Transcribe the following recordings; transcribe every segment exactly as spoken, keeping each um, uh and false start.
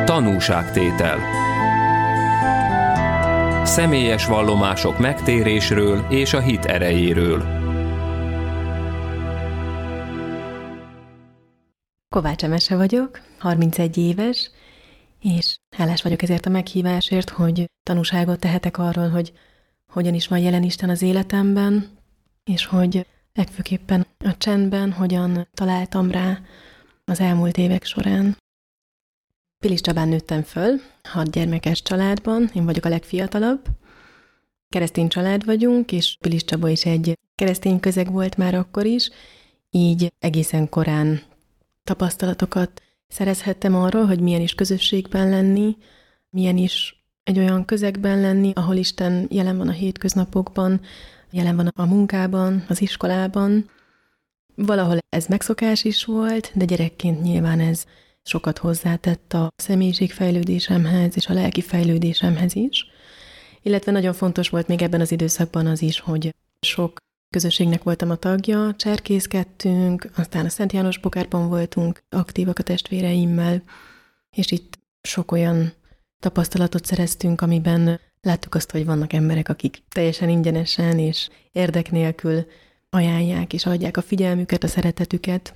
Tanúságtétel. Személyes vallomások megtérésről és a hit erejéről. Kovács Emese vagyok, harmincegy éves, és hálás vagyok ezért a meghívásért, hogy tanúságot tehetek arról, hogy hogyan is van jelen Isten az életemben, és hogy legfőképpen a csendben hogyan találtam rá az elmúlt évek során. Pilis Csabán nőttem föl, hat gyermekes családban, én vagyok a legfiatalabb. Keresztény család vagyunk, és Pilis Csaba is egy keresztény közeg volt már akkor is, így egészen korán tapasztalatokat szerezhettem arról, hogy milyen is közösségben lenni, milyen is egy olyan közegben lenni, ahol Isten jelen van a hétköznapokban, jelen van a munkában, az iskolában. Valahol ez megszokás is volt, de gyerekként nyilván ez sokat hozzátett a személyiségfejlődésemhez és a lelki fejlődésemhez is. Illetve nagyon fontos volt még ebben az időszakban az is, hogy sok közösségnek voltam a tagja, cserkészkedtünk, aztán a Szent János Bokárban voltunk aktívak a testvéreimmel, és itt sok olyan tapasztalatot szereztünk, amiben láttuk azt, hogy vannak emberek, akik teljesen ingyenesen és érdek nélkül ajánlják és adják a figyelmüket, a szeretetüket.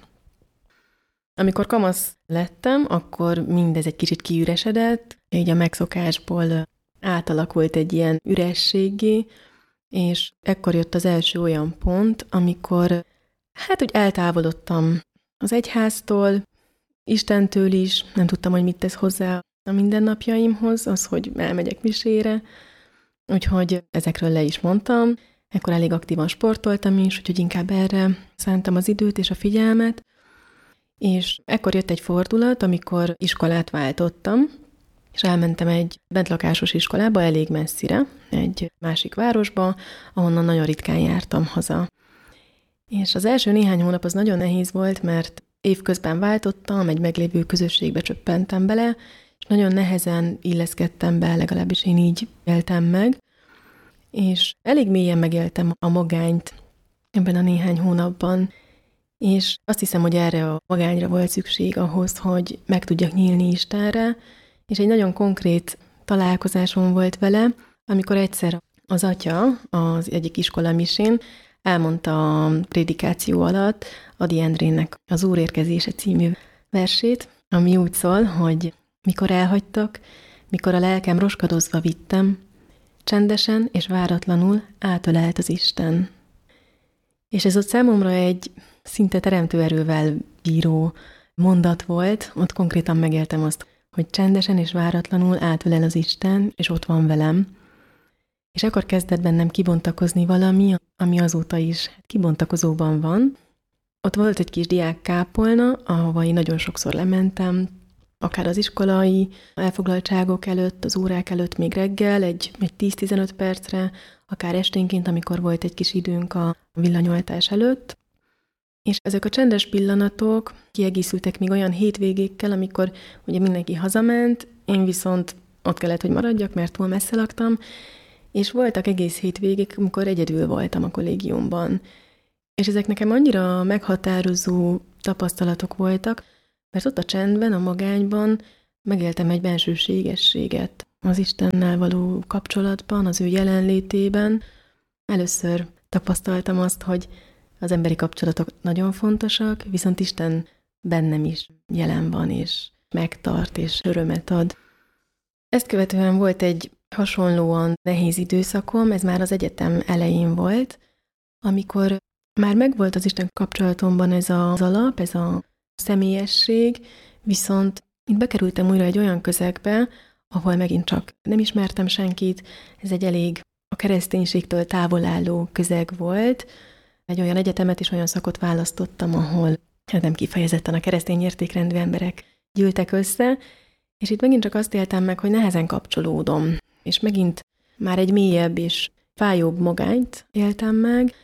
Amikor kamasz lettem, akkor mindez egy kicsit kiüresedett, így a megszokásból átalakult egy ilyen ürességgé, és ekkor jött az első olyan pont, amikor hát úgy eltávolodtam az egyháztól, Istentől is, nem tudtam, hogy mit tesz hozzá a mindennapjaimhoz, az, hogy elmegyek misére, úgyhogy ezekről le is mondtam. Ekkor elég aktívan sportoltam is, úgyhogy inkább erre szántam az időt és a figyelmet, és ekkor jött egy fordulat, amikor iskolát váltottam, és elmentem egy bentlakásos iskolába, elég messzire, egy másik városba, ahonnan nagyon ritkán jártam haza. És az első néhány hónap az nagyon nehéz volt, mert évközben váltottam, egy meglévő közösségbe csöppentem bele, és nagyon nehezen illeszkedtem be, legalábbis én így éltem meg, és elég mélyen megéltem a magányt ebben a néhány hónapban, és azt hiszem, hogy erre a magányra volt szükség ahhoz, hogy meg tudjak nyílni Istenre, és egy nagyon konkrét találkozásom volt vele, amikor egyszer az atya az egyik iskola misén elmondta a prédikáció alatt Ady Endrének az Úr érkezése című versét, ami úgy szól, hogy mikor elhagytak, mikor a lelkem roskadozva vittem, csendesen és váratlanul átölelt az Isten. És ez ott számomra egy szinte teremtő erővel bíró mondat volt, ott konkrétan megéltem azt, hogy csendesen és váratlanul átölel az Isten, és ott van velem. És akkor kezdett bennem kibontakozni valami, ami azóta is kibontakozóban van. Ott volt egy kis diákkápolna, ahova én nagyon sokszor lementem, akár az iskolai elfoglaltságok előtt, az órák előtt még reggel, egy, egy tíz-tizenöt percre, akár esténként, amikor volt egy kis időnk a villanyoltás előtt. És ezek a csendes pillanatok kiegészültek még olyan hétvégékkel, amikor ugye mindenki hazament, én viszont ott kellett, hogy maradjak, mert túl messze laktam, és voltak egész hétvégék, amikor egyedül voltam a kollégiumban. És ezek nekem annyira meghatározó tapasztalatok voltak, mert ott a csendben, a magányban megéltem egy bensőségességet az Istennel való kapcsolatban, az ő jelenlétében. Először tapasztaltam azt, hogy az emberi kapcsolatok nagyon fontosak, viszont Isten bennem is jelen van, és megtart, és örömet ad. Ezt követően volt egy hasonlóan nehéz időszakom, ez már az egyetem elején volt, amikor már megvolt az Isten kapcsolatomban ez az alap, ez a személyesség, viszont itt bekerültem újra egy olyan közegbe, ahol megint csak nem ismertem senkit, ez egy elég a kereszténységtől távol álló közeg volt, egy olyan egyetemet és olyan szakot választottam, ahol nem kifejezetten a keresztény értékrendű emberek gyűltek össze, és itt megint csak azt éltem meg, hogy nehezen kapcsolódom, és megint már egy mélyebb és fájóbb magányt éltem meg,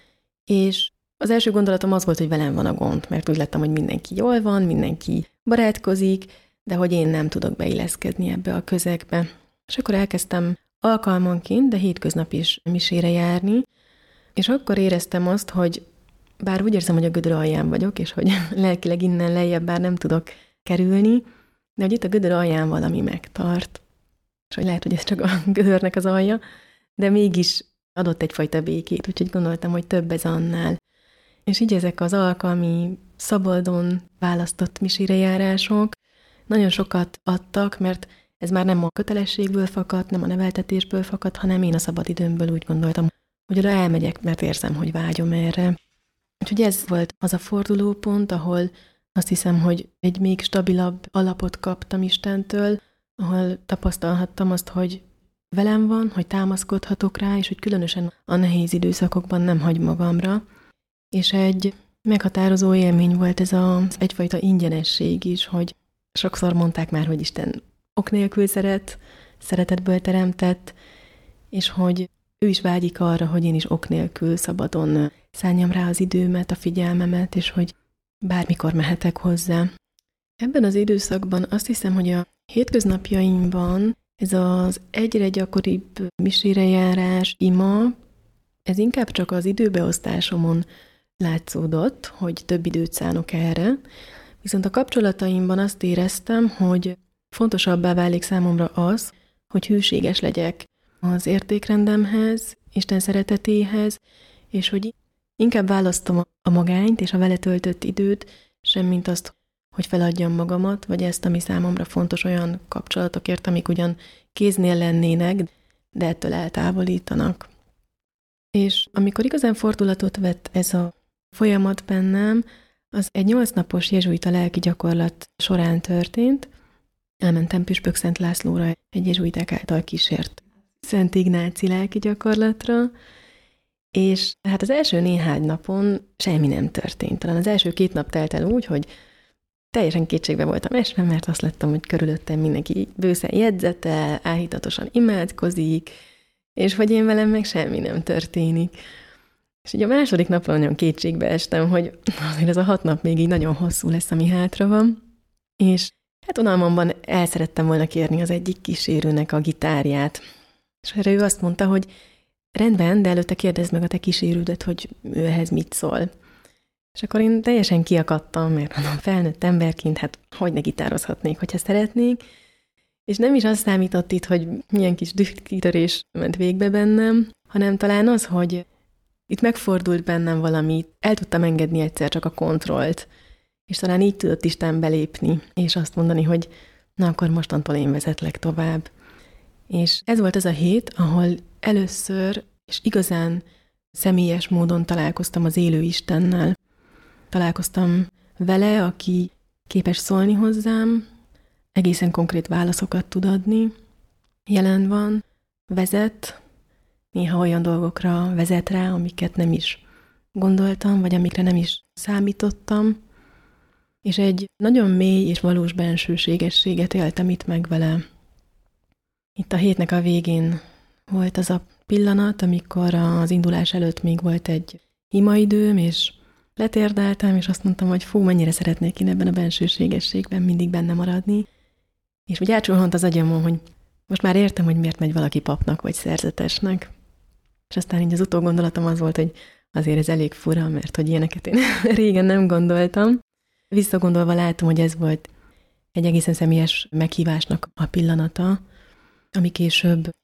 és az első gondolatom az volt, hogy velem van a gond, mert úgy láttam, hogy mindenki jól van, mindenki barátkozik, de hogy én nem tudok beilleszkedni ebbe a közegbe. És akkor elkezdtem alkalmanként, de hétköznap is misére járni, és akkor éreztem azt, hogy bár úgy érzem, hogy a gödör alján vagyok, és hogy lelkileg innen lejjebb bár nem tudok kerülni, de hogy itt a gödör alján valami megtart, és hogy lehet, hogy ez csak a gödörnek az alja, de mégis adott egyfajta békét, úgyhogy gondoltam, hogy több ez annál. És így ezek az alkalmi, szabadon választott misérejárások nagyon sokat adtak, mert ez már nem a kötelességből fakadt, nem a neveltetésből fakadt, hanem én a szabadidőmből úgy gondoltam, hogy oda elmegyek, mert érzem, hogy vágyom erre. Úgyhogy ez volt az a fordulópont, ahol azt hiszem, hogy egy még stabilabb alapot kaptam Istentől, ahol tapasztalhattam azt, hogy velem van, hogy támaszkodhatok rá, és hogy különösen a nehéz időszakokban nem hagy magamra. És egy meghatározó élmény volt ez az egyfajta ingyenesség is, hogy sokszor mondták már, hogy Isten ok nélkül szeret, szeretetből teremtett, és hogy ő is vágyik arra, hogy én is ok nélkül szabadon szálljam rá az időmet, a figyelmemet, és hogy bármikor mehetek hozzá. Ebben az időszakban azt hiszem, hogy a hétköznapjaimban ez az egyre gyakoribb misérejárás, ima, ez inkább csak az időbeosztásomon látszódott, hogy több időt szánok erre, viszont a kapcsolataimban azt éreztem, hogy fontosabbá válik számomra az, hogy hűséges legyek az értékrendemhez, Isten szeretetéhez, és hogy inkább választom a magányt és a vele töltött időt, semmint azt, hogy feladjam magamat, vagy ezt, ami számomra fontos olyan kapcsolatokért, amik ugyan kéznél lennének, de ettől eltávolítanak. És amikor igazán fordulatot vett ez a folyamat bennem, az egy nyolc napos jezsuita lelki gyakorlat során történt. Elmentem Püspök Szent Lászlóra egy jezsuiták által kísért Szent Ignáci lelki gyakorlatra, és hát az első néhány napon semmi nem történt. Talán az első két nap telt el úgy, hogy teljesen kétségbe voltam esve, mert azt láttam, hogy körülöttem mindenki bőszen jegyzetel, áhítatosan imádkozik, és hogy én velem meg semmi nem történik. És ugye a második napon nagyon kétségbe estem, hogy azért ez a hat nap még így nagyon hosszú lesz, ami hátra van, és hát unalmamban el szerettem volna kérni az egyik kísérőnek a gitárját. És erre ő azt mondta, hogy rendben, de előtte kérdezd meg a te kísérődet, hogy ő ehhez mit szól. És akkor én teljesen kiakadtam, mert mondom, felnőtt emberként, hát hogy ne gitározhatnék, hogyha szeretnék. És nem is azt számított itt, hogy milyen kis dühkitörés ment végbe bennem, hanem talán az, hogy itt megfordult bennem valami, el tudtam engedni egyszer csak a kontrollt, és talán így tudott Isten belépni, és azt mondani, hogy na akkor mostantól én vezetlek tovább. És ez volt az a hét, ahol először, és igazán személyes módon találkoztam az élő Istennel. Találkoztam vele, aki képes szólni hozzám, egészen konkrét válaszokat tud adni, jelen van, vezet, néha olyan dolgokra vezet rá, amiket nem is gondoltam, vagy amikre nem is számítottam, és egy nagyon mély és valós bensőségességet éltem itt meg vele. Itt a hétnek a végén volt az a pillanat, amikor az indulás előtt még volt egy imaidőm, és letérdáltam, és azt mondtam, hogy fú, mennyire szeretnék én ebben a bensőségességben mindig benne maradni. És úgy átsulhant az agyamon, hogy most már értem, hogy miért megy valaki papnak vagy szerzetesnek. És aztán így az utógondolatom az volt, hogy azért ez elég fura, mert hogy ilyeneket én régen nem gondoltam. Visszagondolva látom, hogy ez volt egy egészen személyes meghívásnak a pillanata, ami később